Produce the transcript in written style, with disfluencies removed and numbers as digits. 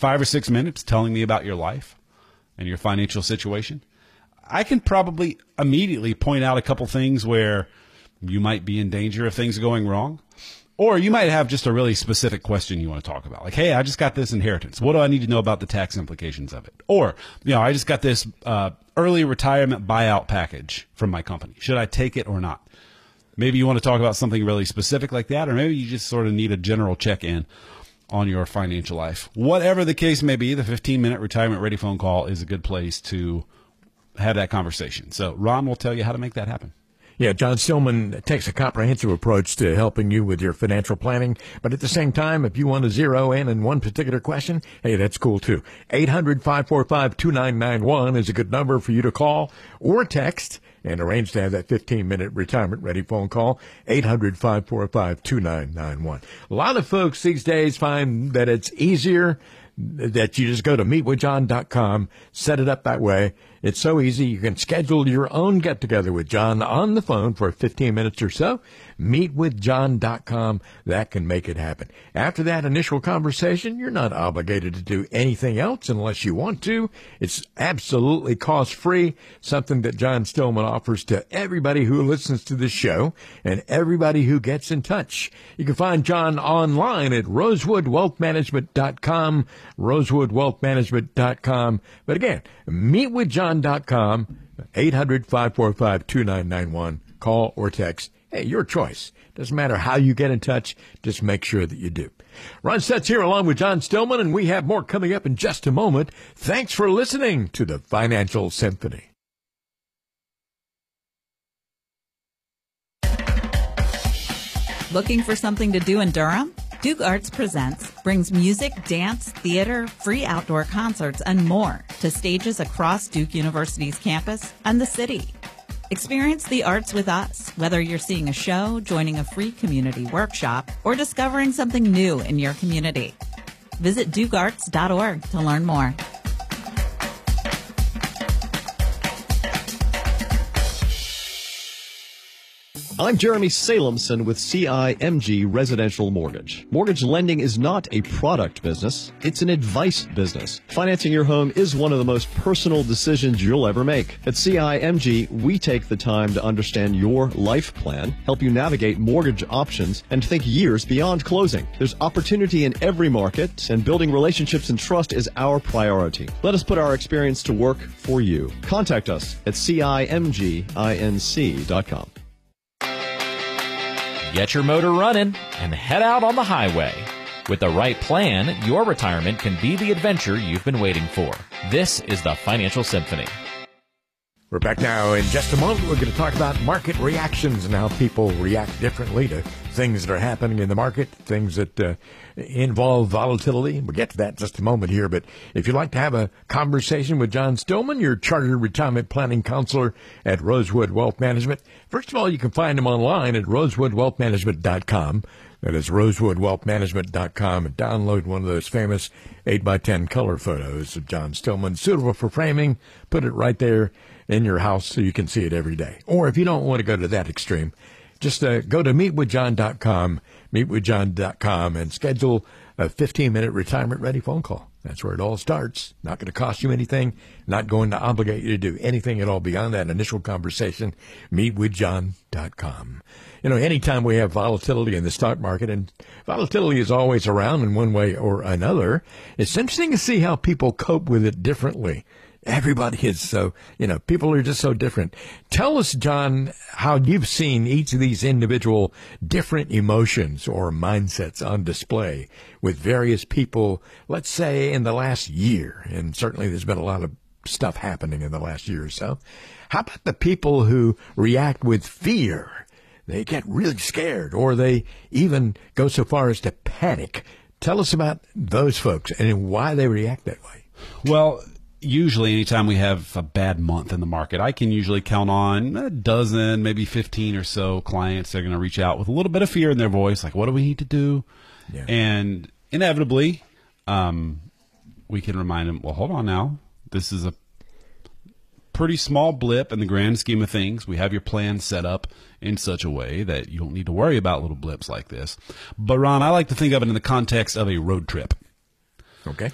5 or 6 minutes telling me about your life and your financial situation, I can probably immediately point out a couple things where you might be in danger if things are going wrong. Or you might have just a really specific question you want to talk about. Like, hey, I just got this inheritance. What do I need to know about the tax implications of it? Or, I just got this early retirement buyout package from my company. Should I take it or not? Maybe you want to talk about something really specific like that, or maybe you just sort of need a general check-in on your financial life. Whatever the case may be, the 15-minute retirement ready phone call is a good place to have that conversation. So Ron will tell you how to make that happen. Yeah, John Stillman takes a comprehensive approach to helping you with your financial planning. But at the same time, if you want to zero in on one particular question, hey, that's cool too. 800-545-2991 is a good number for you to call or text and arrange to have that 15-minute retirement-ready phone call, 800-545-2991. A lot of folks these days find that it's easier that you just go to meetwithjohn.com, set it up that way. It's so easy. You can schedule your own get-together with John on the phone for 15 minutes or so. Meetwithjohn.com. That can make it happen. After that initial conversation, you're not obligated to do anything else unless you want to. It's absolutely cost-free, something that John Stillman offers to everybody who listens to this show and everybody who gets in touch. You can find John online at rosewoodwealthmanagement.com, rosewoodwealthmanagement.com. But again, meetwithjohn.com, 800-545-2991. Call or text. Hey, your choice. Doesn't matter how you get in touch. Just make sure that you do. Ron Stutz here along with John Stillman, and we have more coming up in just a moment. Thanks for listening to the Financial Symphony. Looking for something to do in Durham? Duke Arts Presents brings music, dance, theater, free outdoor concerts, and more to stages across Duke University's campus and the city. Experience the arts with us, whether you're seeing a show, joining a free community workshop, or discovering something new in your community. Visit dukearts.org to learn more. I'm Jeremy Salemson with CIMG Residential Mortgage. Mortgage lending is not a product business, it's an advice business. Financing your home is one of the most personal decisions you'll ever make. At CIMG, we take the time to understand your life plan, help you navigate mortgage options, and think years beyond closing. There's opportunity in every market, and building relationships and trust is our priority. Let us put our experience to work for you. Contact us at CIMGINC.com. Get your motor running and head out on the highway. With the right plan, your retirement can be the adventure you've been waiting for. This is the Financial Symphony. We're back now. In just a moment, we're going to talk about market reactions and how people react differently to things that are happening in the market, things that involve volatility. We'll get to that in just a moment here. But if you'd like to have a conversation with John Stillman, your chartered retirement planning counselor at Rosewood Wealth Management, first of all, you can find him online at rosewoodwealthmanagement.com. That is rosewoodwealthmanagement.com, and download one of those famous 8x10 color photos of John Stillman, suitable for framing. Put it right there in your house so you can see it every day. Or if you don't want to go to that extreme, just go to meetwithjohn.com, meetwithjohn.com, and schedule a 15-minute retirement-ready phone call. That's where it all starts. Not going to cost you anything, not going to obligate you to do anything at all beyond that initial conversation. Meetwithjohn.com. You know, anytime we have volatility in the stock market, and volatility is always around in one way or another, it's interesting to see how people cope with it differently. Everybody is so, people are just so different. Tell us, John, how you've seen each of these individual different emotions or mindsets on display with various people, let's say, in the last year. And certainly there's been a lot of stuff happening in the last year or so. How about the people who react with fear? They get really scared, or they even go so far as to panic. Tell us about those folks and why they react that way. Well, usually anytime we have a bad month in the market, I can usually count on a dozen, maybe 15 or so clients that are going to reach out with a little bit of fear in their voice, like, what do we need to do? Yeah. And inevitably, we can remind them, well, hold on now. This is a pretty small blip in the grand scheme of things. We have your plan set up in such a way that you don't need to worry about little blips like this. But, Ron, I like to think of it in the context of a road trip. Okay.